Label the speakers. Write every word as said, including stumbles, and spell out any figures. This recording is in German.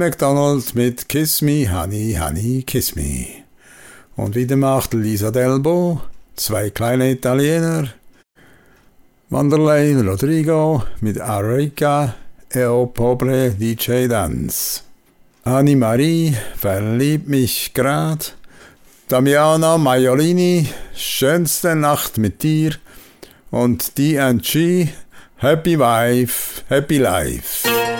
Speaker 1: McDonald mit Kiss Me, Honey, Honey, Kiss Me. Und wieder macht Lisa Delbo, zwei kleine Italiener. Wanderlei Rodrigo mit Arica e o Pobre D J Dance. Annie-Marie, verliebt mich grad. Damiana Maiolini, schönste Nacht mit dir. Und D and G, Happy Wife, Happy Life.